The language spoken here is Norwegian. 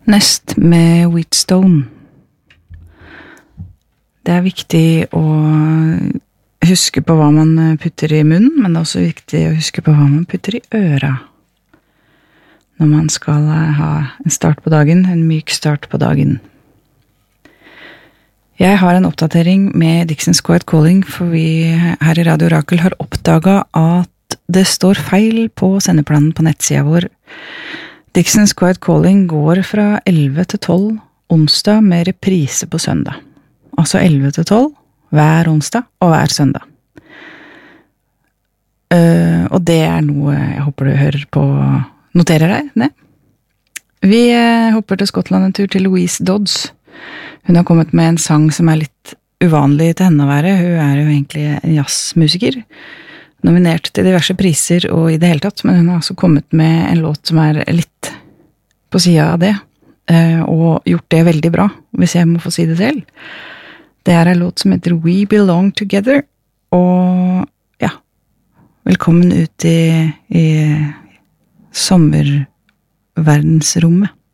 Nest med Wheatstone. Det viktig å huske på hva man putter i munnen, men det også viktig å huske på hva man putter i øra. Når man skal ha en start på dagen, en myk start på dagen. Jeg har en oppdatering med Dixons Quiet Calling, for vi her i Radio Orakel har oppdaget at det står feil på sendeplanen på nettsida vår. Dixons Quiet Calling går fra 11 til 12 onsdag med reprise på søndag. Altså 11 til 12 hver onsdag og hver søndag. Og det noe jeg håper du hører på, noterer deg, ne? Vi hopper til Skottland en tur til Louise Dodds. Hun har kommet med en sang som litt uvanlig til henne å være. Hun jo egentlig en jazzmusiker, nominert til diverse priser og i det hele tatt, men hun har altså kommet med en låt som litt på siden av det, og gjort det veldig bra, hvis jeg må få si det selv. Det en låt som heter We Belong Together, og ja, velkommen ut i sommerverdensrommet.